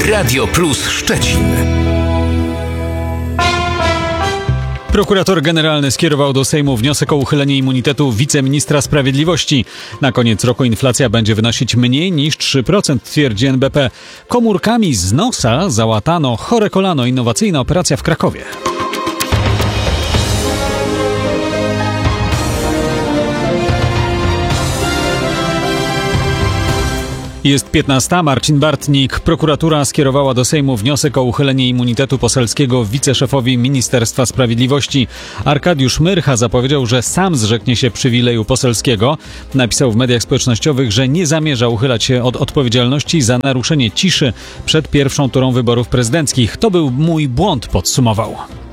Radio Plus Szczecin. Prokurator generalny skierował do Sejmu wniosek o uchylenie immunitetu wiceministra sprawiedliwości. Na koniec roku inflacja będzie wynosić mniej niż 3%, twierdzi NBP. Komórkami z nosa załatano chore kolano. Innowacyjna operacja w Krakowie. Jest 15. Marcin Bartnik. Prokuratura skierowała do Sejmu wniosek o uchylenie immunitetu poselskiego wiceszefowi Ministerstwa Sprawiedliwości. Arkadiusz Myrcha zapowiedział, że sam zrzeknie się przywileju poselskiego. Napisał w mediach społecznościowych, że nie zamierza uchylać się od odpowiedzialności za naruszenie ciszy przed pierwszą turą wyborów prezydenckich. To był mój błąd, podsumował.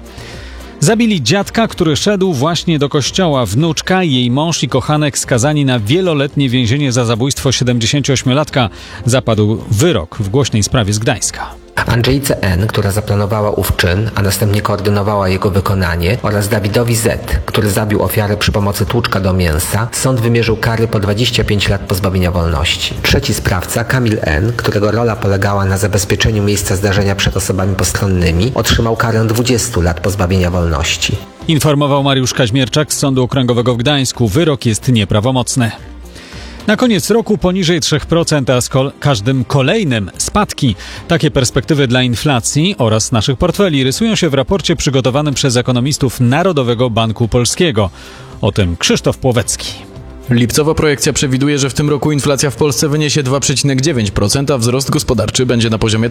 Zabili dziadka, który szedł właśnie do kościoła. Wnuczka, jej mąż i kochanek skazani na wieloletnie więzienie za zabójstwo 78-latka. Zapadł wyrok w głośnej sprawie z Gdańska. Andrzejce N., która zaplanowała ów czyn, a następnie koordynowała jego wykonanie, oraz Dawidowi Z., który zabił ofiarę przy pomocy tłuczka do mięsa, sąd wymierzył kary po 25 lat pozbawienia wolności. Trzeci sprawca, Kamil N., którego rola polegała na zabezpieczeniu miejsca zdarzenia przed osobami postronnymi, otrzymał karę 20 lat pozbawienia wolności. Informował Mariusz Kaźmierczak z Sądu Okręgowego w Gdańsku. Wyrok jest nieprawomocny. Na koniec roku poniżej 3%, a z każdym kolejnym spadki. Takie perspektywy dla inflacji oraz naszych portfeli rysują się w raporcie przygotowanym przez ekonomistów Narodowego Banku Polskiego. O tym Krzysztof Płowecki. Lipcowa projekcja przewiduje, że w tym roku inflacja w Polsce wyniesie 2,9%, a wzrost gospodarczy będzie na poziomie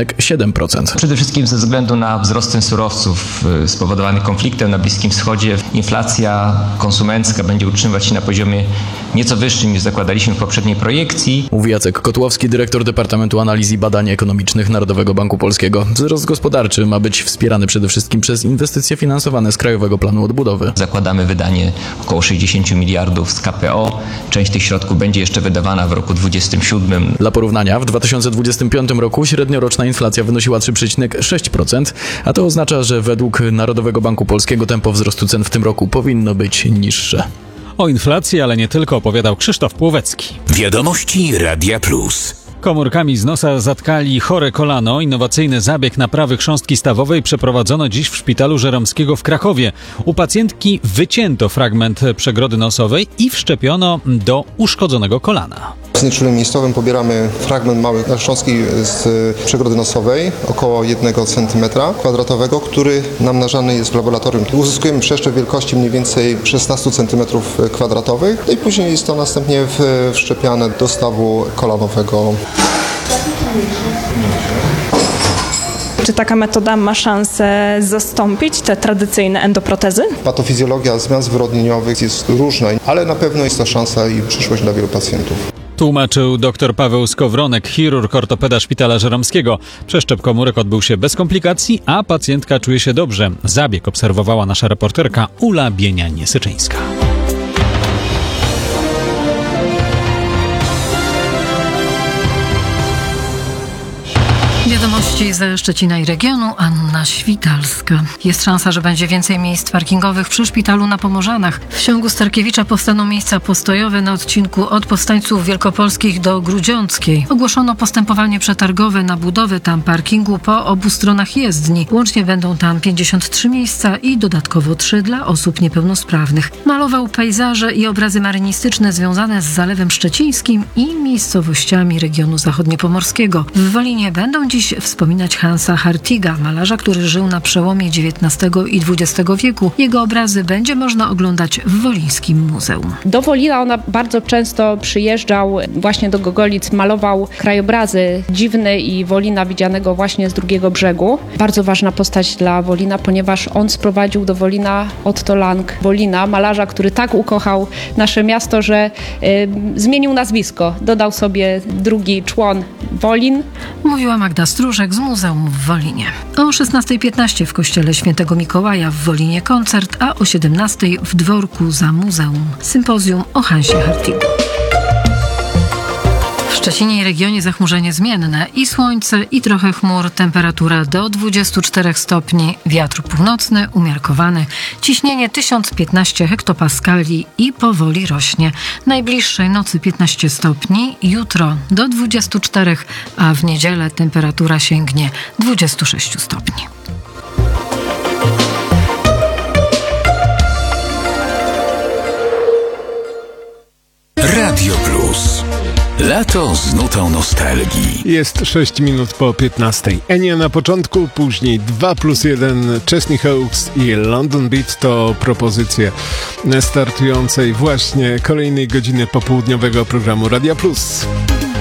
3,7%. Przede wszystkim ze względu na wzrost cen surowców spowodowany konfliktem na Bliskim Wschodzie, inflacja konsumencka będzie utrzymywać się na poziomie nieco wyższym niż zakładaliśmy w poprzedniej projekcji. Mówi Jacek Kotłowski, dyrektor Departamentu Analiz i Badań Ekonomicznych Narodowego Banku Polskiego. Wzrost gospodarczy ma być wspierany przede wszystkim przez inwestycje finansowane z Krajowego Planu Odbudowy. Zakładamy wydanie około 60 miliardów z KPO. Część tych środków będzie jeszcze wydawana w roku 2027. Dla porównania, w 2025 roku średnioroczna inflacja wynosiła 3,6%, a to oznacza, że według Narodowego Banku Polskiego tempo wzrostu cen w tym roku powinno być niższe. O inflacji, ale nie tylko, opowiadał Krzysztof Płowecki. Wiadomości Radia Plus. Komórkami z nosa zatkali chore kolano. Innowacyjny zabieg naprawy chrząstki stawowej przeprowadzono dziś w szpitalu Żeromskiego w Krakowie. U pacjentki wycięto fragment przegrody nosowej i wszczepiono do uszkodzonego kolana. W znieczuleniu miejscowym pobieramy fragment małej chrząstki z przegrody nosowej, około 1 cm², który namnażany jest w laboratorium. Uzyskujemy przeszczep wielkości mniej więcej 16 cm², no i później jest to następnie wszczepiane do stawu kolanowego. Czy taka metoda ma szansę zastąpić te tradycyjne endoprotezy? Patofizjologia zmian zwyrodnieniowych jest różna, ale na pewno jest to szansa i przyszłość dla wielu pacjentów. Tłumaczył dr Paweł Skowronek, chirurg ortopeda Szpitala Żeromskiego. Przeszczep komórek odbył się bez komplikacji, a pacjentka czuje się dobrze. Zabieg obserwowała nasza reporterka Ula Bienianie-Syczyńska. Wiadomości ze Szczecina i regionu, Anna Świtalska. Jest szansa, że będzie więcej miejsc parkingowych przy szpitalu na Pomorzanach. W ciągu Starkiewicza powstaną miejsca postojowe na odcinku od Powstańców Wielkopolskich do Grudziąckiej. Ogłoszono postępowanie przetargowe na budowę tam parkingu po obu stronach jezdni. Łącznie będą tam 53 miejsca i dodatkowo 3 dla osób niepełnosprawnych. Malował pejzaże i obrazy marynistyczne związane z Zalewem Szczecińskim i miejscowościami regionu zachodniopomorskiego. W Wolinie będą dziś wspominać Hansa Hartiga, malarza, który żył na przełomie XIX i XX wieku. Jego obrazy będzie można oglądać w Wolińskim Muzeum. Do Wolina ona bardzo często przyjeżdżał właśnie do Gogolic, malował krajobrazy Dziwny i Wolina widzianego właśnie z drugiego brzegu. Bardzo ważna postać dla Wolina, ponieważ on sprowadził do Wolina Otto Lang, Wolina, malarza, który tak ukochał nasze miasto, że zmienił nazwisko. Dodał sobie drugi człon Wolin. Mówiła Magda Stróżek z Muzeum w Wolinie. O 16:15 w kościele Świętego Mikołaja w Wolinie koncert, a o 17:00 w dworku za muzeum sympozjum o Hansie Hartigu. W Szczecinie i regionie zachmurzenie zmienne i słońce, i trochę chmur, temperatura do 24 stopni, wiatr północny, umiarkowany, ciśnienie 1015 hektopaskali i powoli rośnie. Najbliższej nocy 15 stopni, jutro do 24, a w niedzielę temperatura sięgnie 26 stopni. Radio Plus. Lato z nutą nostalgii. Jest 6 minut po 15. Enya na początku, później 2+1 Chesney Hawkes i London Beat to propozycje startującej właśnie kolejnej godziny popołudniowego programu Radia Plus.